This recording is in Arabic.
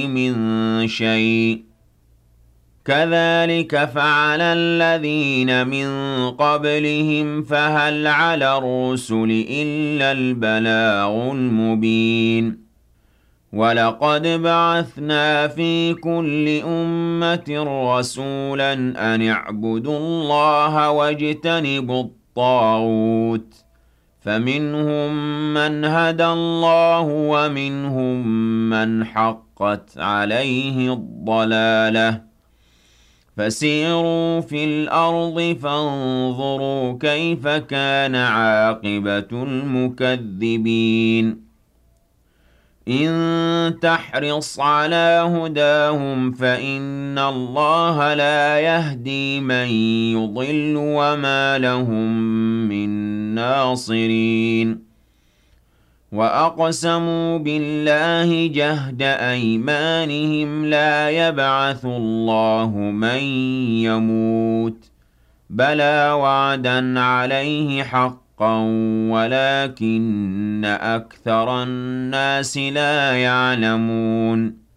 مِن شَيْءٍ كَذَلِكَ فَعَلَ الَّذِينَ مِن قَبْلِهِمْ فَهَلْ عَلَى الرُّسُلِ إِلَّا الْبَلَاغُ الْمُبِينُ وَلَقَدْ بَعَثْنَا فِي كُلِّ أُمَّةٍ رَّسُولًا أَنِ اعْبُدُوا اللَّهَ وَاجْتَنِبُوا الطَّاغُوتَ ۖ فَمِنْهُم مَّنْ هَدَى اللَّهُ وَمِنْهُم مَّنْ حَقَّتْ عَلَيْهِ الضَّلَالَةُ ۚ فَسِيرُوا فِي الْأَرْضِ فَانظُرُوا كَيْفَ كَانَ عَاقِبَةُ الْمُكَذِّبِينَ إِن تَحْرِصْ عَلَىٰ هُدَاهُمْ فَإِنَّ اللَّهَ لَا يَهْدِي مَن يُضِلُّ وَمَا لَهُم مِّن نَّاصِرِينَ وَأَقْسَمُوا بِاللَّهِ جَهْدَ أَيْمَانِهِمْ لَا يَبْعَثُ اللَّهُ مَن يَمُوتُ ۚ بَلَىٰ وَعْدًا عَلَيْهِ حَقًّا وَلَٰكِنَّ أَكْثَرَ النَّاسِ لَا يَعْلَمُونَ